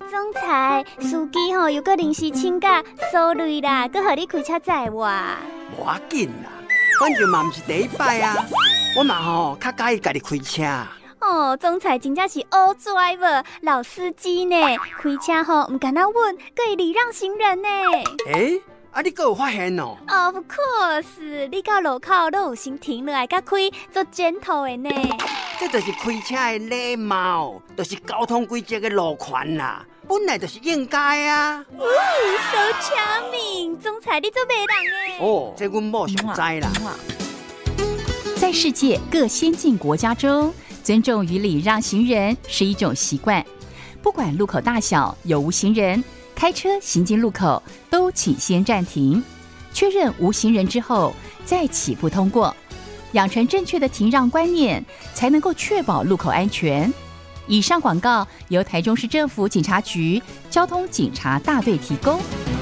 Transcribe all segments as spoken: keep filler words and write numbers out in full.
总裁，司机吼又搁临时请假，sorry啦，搁互你开车载我。 无要紧啦，反正嘛毋是第一摆啊，我嘛吼较喜意家己开车。 哦，总裁真正是 all driver 老司机呢，开车吼唔敢那稳，搁会礼让行人呢。 诶、欸，啊你搁有发现哦 ？Of course， 你到路口都有先停落来，甲开做 gentle 的呢。 这就是开车的礼貌，就是交通规则的路权啦，本来就是应该啊。 哦 ，so charming， 总裁你做媒人诶。 哦，这阮某上知啦。 在世界各先进国家中，尊重与礼让行人是一种习惯。不管路口大小有无行人，开车行经路口都请先暂停，确认无行人之后再起步通过。养成正确的停让观念，才能够确保路口安全。以上广告由台中市政府警察局交通警察大队提供。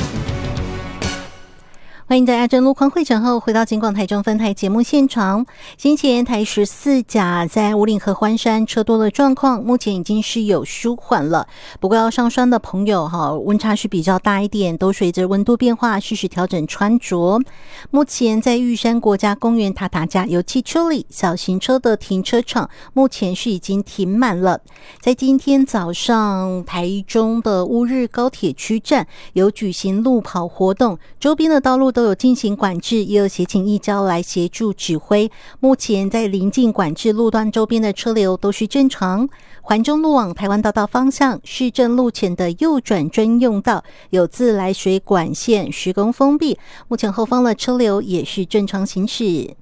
欢迎在阿珍路况会诊后回到警广台中分台节目现场。先前台十四甲在五岭合欢山车多的状况，目前已经是有舒缓了。不过要上山的朋友哈，温差是比较大一点，都随着温度变化适时调整穿着。目前在玉山国家公园塔塔加油气车里，小型车的停车场目前是已经停满了。在今天早上，台中的乌日高铁区站有举行路跑活动，周边的道路都有进行管制，也有协请义交来协助指挥。目前在临近管制路段周边的车流都是正常。环中路往台湾大道方向，市政路前的右转专用道有自来水管线施工封闭，目前后方的车流也是正常行驶。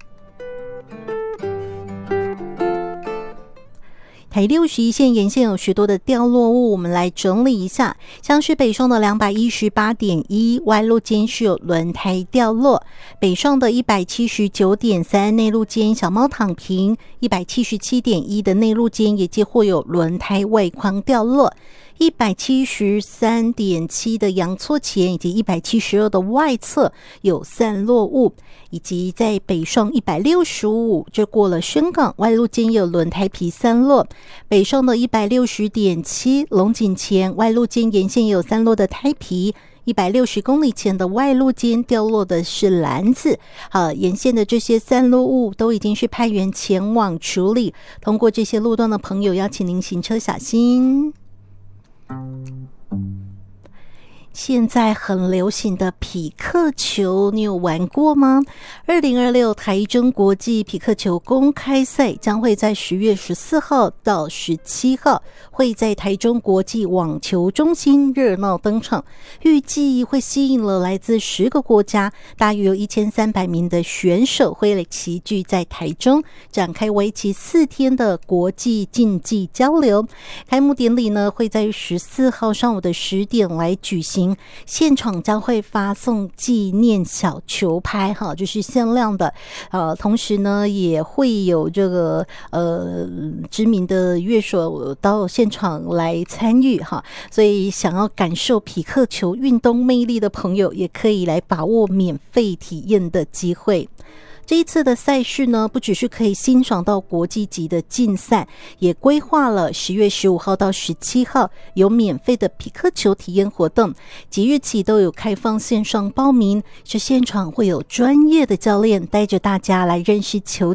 台六十一线沿线有许多的掉落物，我们来整理一下。像是北上的两百一十八点一外路间是有轮胎掉落，北上的一百七十九点三内路间小猫躺平，一百七十七点一的内路间也接获有轮胎外框掉落。一百七十三点七的阳错前以及一百七十二的外侧有散落物，以及在北上一百六十五这过了宣港外路间有轮胎皮散落，北上的一百六十点七龙井前外路间沿线有散落的胎皮，一百六十公里前的外路间掉落的是篮子。好，沿线的这些散落物都已经是派员前往处理，通过这些路段的朋友要请您行车小心。现在很流行的匹克球，你有玩过吗？二零二六台中国际匹克球公开赛将会在十月十四号到十七号会在台中国际网球中心热闹登场，预计会吸引了来自十个国家，大约有一千三百名的选手会齐聚在台中，展开为期四天的国际竞技交流。开幕典礼呢会在十四号上午的十点来举行。现场将会发送纪念小球拍哈，就是限量的，呃，同时呢也会有这个呃知名的乐手到现场来参与哈，所以想要感受匹克球运动魅力的朋友，也可以来把握免费体验的机会。这一次的赛事呢，不只是可以欣赏到国际级的竞赛，也规划了十月十五号到十七号有免费的匹克球体验活动，即日起都有开放线上报名，是现场会有专业的教练带着大家来认识球